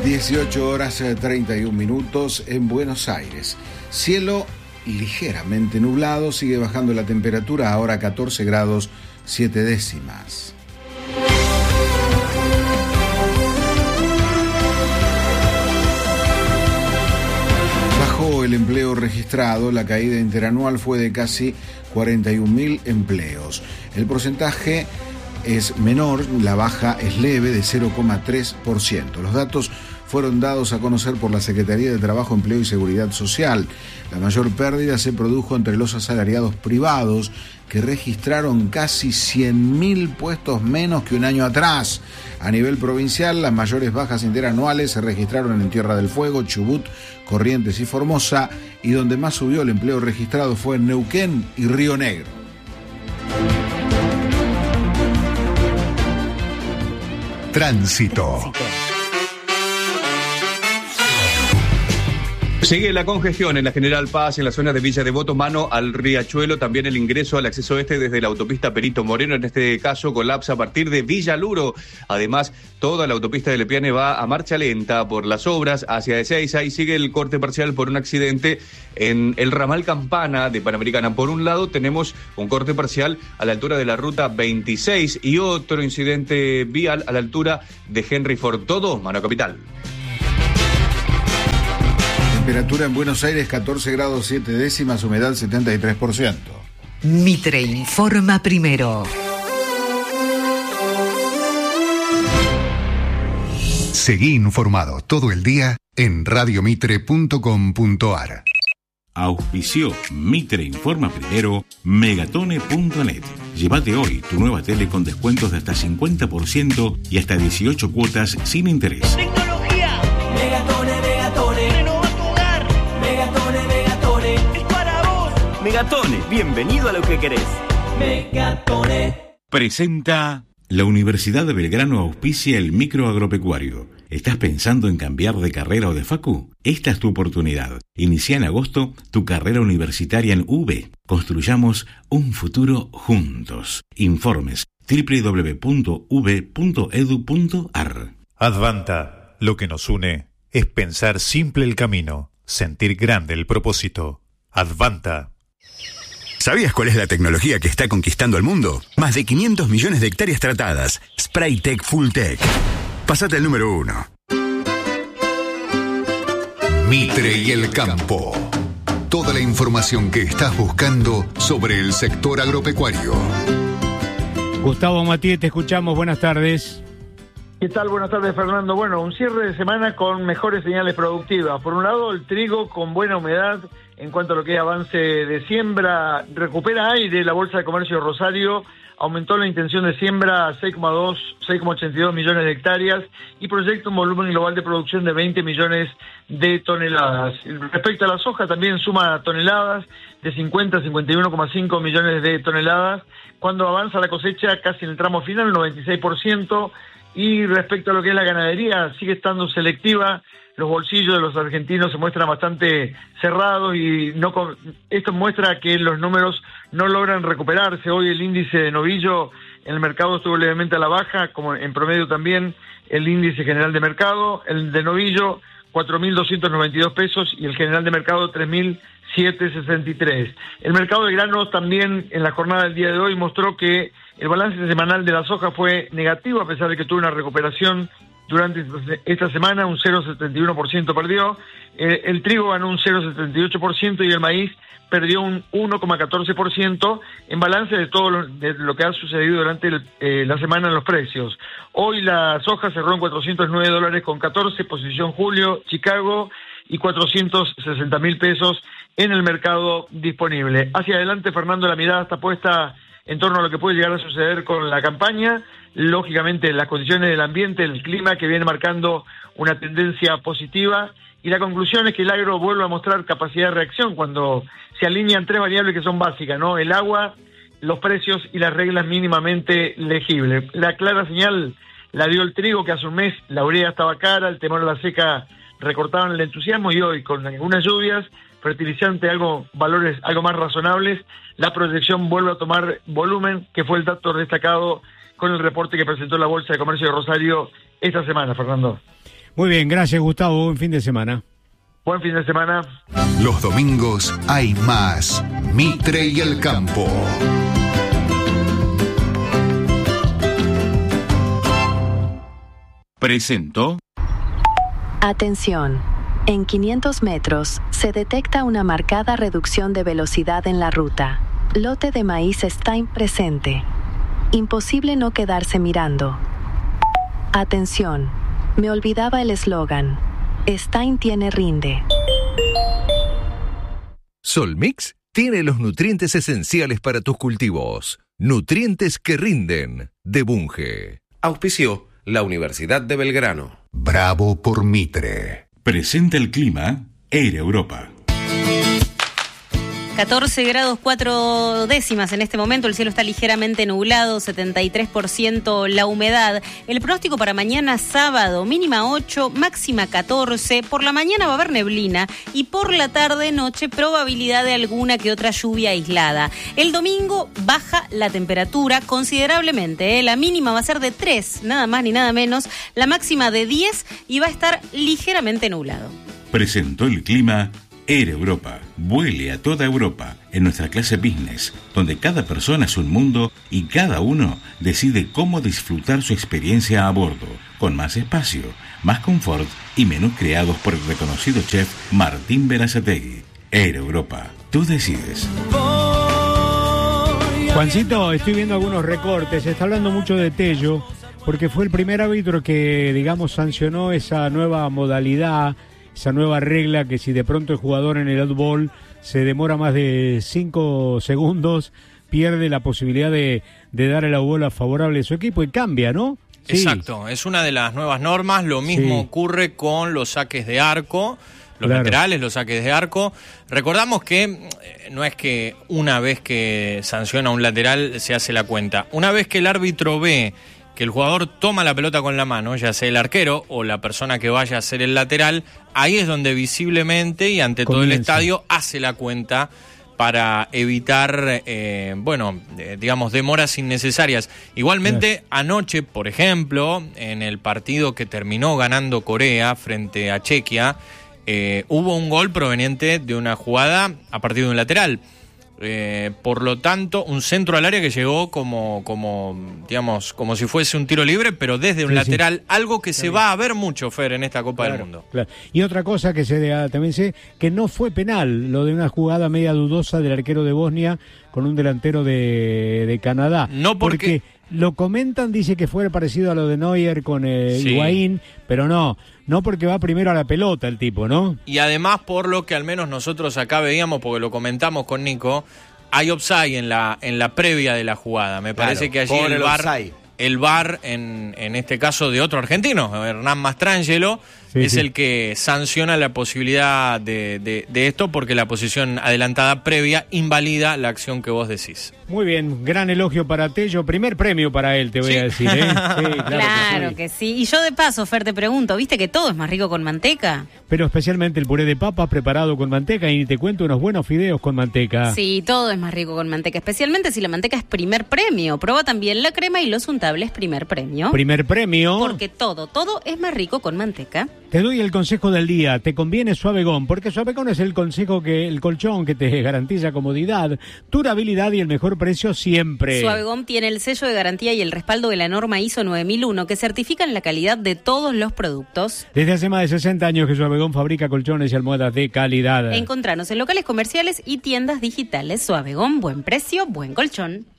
18 horas 31 minutos en Buenos Aires. Cielo ligeramente nublado, sigue bajando la temperatura, ahora 14 grados 7 décimas. Bajó el empleo registrado, la caída interanual fue de casi 41.000 empleos. El porcentaje es menor, la baja es leve de 0,3%. Los datos fueron dados a conocer por la Secretaría de Trabajo, Empleo y Seguridad Social. La mayor pérdida se produjo entre los asalariados privados, que registraron casi 100.000 puestos menos que un año atrás. A nivel provincial, las mayores bajas interanuales se registraron en Tierra del Fuego, Chubut, Corrientes y Formosa, y donde más subió el empleo registrado fue en Neuquén y Río Negro. Tránsito. Sigue la congestión en la General Paz, en la zona de Villa Devoto, mano al Riachuelo, también el ingreso al acceso este desde la autopista Perito Moreno, en este caso colapsa a partir de Villa Luro. Además, toda la autopista de Lepiane va a marcha lenta por las obras hacia Ezeiza y sigue el corte parcial por un accidente en el ramal Campana de Panamericana. Por un lado tenemos un corte parcial a la altura de la ruta 26 y otro incidente vial a la altura de Henry Ford, todo mano capital. Temperatura en Buenos Aires 14 grados 7 décimas, humedad 73%. Mitre informa primero. Seguí informado todo el día en radiomitre.com.ar. Auspició Mitre Informa Primero, Megatone.net. Llévate hoy tu nueva tele con descuentos de hasta 50% y hasta 18 cuotas sin interés. Tecnología. Megatone, Megatone. Renova tu hogar. Megatone, Megatone. Es para vos. Megatone, bienvenido a lo que querés. Megatone. Presenta... La Universidad de Belgrano auspicia el microagropecuario. ¿Estás pensando en cambiar de carrera o de facu? Esta es tu oportunidad. Inicia en agosto tu carrera universitaria en UB. Construyamos un futuro juntos. Informes www.ub.edu.ar. Advanta, lo que nos une es pensar simple el camino, sentir grande el propósito. Advanta. ¿Sabías cuál es la tecnología que está conquistando el mundo? Más de 500 millones de hectáreas tratadas. Spraytec Fulltech. Pásate al número 1. Mitre y el campo. Toda la información que estás buscando sobre el sector agropecuario. Gustavo Matías, te escuchamos. Buenas tardes. ¿Qué tal? Buenas tardes, Fernando. Bueno, un cierre de semana con mejores señales productivas. Por un lado, el trigo con buena humedad en cuanto a lo que es avance de siembra. Recupera aire la Bolsa de Comercio de Rosario. Aumentó la intención de siembra a 6,82 millones de hectáreas y proyecta un volumen global de producción de 20 millones de toneladas. Respecto a la soja, también suma toneladas de 50 a 51,5 millones de toneladas. Cuando avanza la cosecha casi en el tramo final, 96%. Y respecto a lo que es la ganadería, sigue estando selectiva. Los bolsillos de los argentinos se muestran bastante cerrados y esto muestra que los números no logran recuperarse. Hoy el índice de novillo en el mercado estuvo levemente a la baja, como en promedio también el índice general de mercado. El de novillo, 4.292 pesos y el general de mercado, 3.763. El mercado de granos también en la jornada del día de hoy mostró que el balance semanal de la soja fue negativo, a pesar de que tuvo una recuperación durante esta semana, un 0,71% perdió. El trigo ganó un 0,78% y el maíz perdió un 1,14% en balance de todo lo que ha sucedido durante la semana en los precios. Hoy la soja cerró en $409,14, posición julio, Chicago, y 460.000 pesos en el mercado disponible. Hacia adelante, Fernando, la mirada está puesta en torno a lo que puede llegar a suceder con la campaña. Lógicamente, las condiciones del ambiente, el clima que viene marcando una tendencia positiva, y la conclusión es que el agro vuelve a mostrar capacidad de reacción cuando se alinean tres variables que son básicas, ¿no? El agua, los precios y las reglas mínimamente legibles. La clara señal la dio el trigo, que hace un mes la urea estaba cara, el temor a la seca recortaban el entusiasmo, y hoy, con algunas lluvias, fertilizante, valores algo más razonables, la proyección vuelve a tomar volumen, que fue el dato destacado con el reporte que presentó la Bolsa de Comercio de Rosario esta semana, Fernando. Muy bien, gracias Gustavo, buen fin de semana. Buen fin de semana. Los domingos hay más Mitre y el Campo. Presentó. Atención. En 500 metros se detecta una marcada reducción de velocidad en la ruta. Lote de maíz Stein presente. Imposible no quedarse mirando. Atención. Me olvidaba el eslogan. Stein tiene rinde. Solmix tiene los nutrientes esenciales para tus cultivos. Nutrientes que rinden. De Bunge. Auspició la Universidad de Belgrano. Bravo por Mitre. Presenta el clima Air Europa. 14 grados 4 décimas en este momento, el cielo está ligeramente nublado, 73% la humedad. El pronóstico para mañana sábado, mínima 8, máxima 14, por la mañana va a haber neblina y por la tarde noche probabilidad de alguna que otra lluvia aislada. El domingo baja la temperatura considerablemente, la mínima va a ser de 3, nada más ni nada menos, la máxima de 10 y va a estar ligeramente nublado. Presentó el clima Air Europa. Vuele a toda Europa en nuestra clase business, donde cada persona es un mundo y cada uno decide cómo disfrutar su experiencia a bordo, con más espacio, más confort y menús creados por el reconocido chef Martín Berazategui. Air Europa, tú decides. Juancito, estoy viendo algunos recortes, se está hablando mucho de Tello, porque fue el primer árbitro que, digamos, sancionó esa nueva modalidad, esa nueva regla que si de pronto el jugador en el outball se demora más de 5 segundos, pierde la posibilidad de dar el outball favorable a su equipo y cambia, ¿no? Sí. Exacto, es una de las nuevas normas, lo mismo ocurre con los saques de arco, los laterales, los saques de arco. Recordamos que no es que una vez que sanciona un lateral se hace la cuenta, una vez que el árbitro ve que el jugador toma la pelota con la mano, ya sea el arquero o la persona que vaya a ser el lateral, ahí es donde visiblemente y ante todo el estadio hace la cuenta para evitar, digamos, demoras innecesarias. Igualmente, anoche, por ejemplo, en el partido que terminó ganando Corea frente a Chequia, hubo un gol proveniente de una jugada a partir de un lateral. Por lo tanto, un centro al área que llegó como si fuese un tiro libre, pero desde un lateral, algo que se va a ver mucho, Fer, en esta Copa del Mundo. Claro. Y otra cosa que también sé, que no fue penal, lo de una jugada media dudosa del arquero de Bosnia con un delantero de Canadá. No porque lo comentan, dice que fue parecido a lo de Neuer con Higuaín, pero no porque va primero a la pelota el tipo, ¿no? Y además, por lo que al menos nosotros acá veíamos, porque lo comentamos con Nico, hay offside en la previa de la jugada. Me parece que allí el VAR, en este caso de otro argentino, Hernán Mastrangelo, es el que sanciona la posibilidad de esto, porque la posición adelantada previa invalida la acción que vos decís. Muy bien, gran elogio para Tello, primer premio para él, te voy a decir, ¿eh? Sí, claro que sí. Y yo de paso, Fer, te pregunto, ¿viste que todo es más rico con manteca? Pero especialmente el puré de papa preparado con manteca, y te cuento unos buenos fideos con manteca. Sí, todo es más rico con manteca, especialmente si la manteca es primer premio. Prueba también la crema y los untables primer premio. Primer premio. Porque todo es más rico con manteca. Te doy el consejo del día, te conviene Suavegón, porque Suavegón es el colchón que te garantiza comodidad, durabilidad y el mejor precio siempre. Suavegón tiene el sello de garantía y el respaldo de la norma ISO 9001 que certifican la calidad de todos los productos. Desde hace más de 60 años que Suavegón fabrica colchones y almohadas de calidad. Encontranos en locales comerciales y tiendas digitales. Suavegón, buen precio, buen colchón.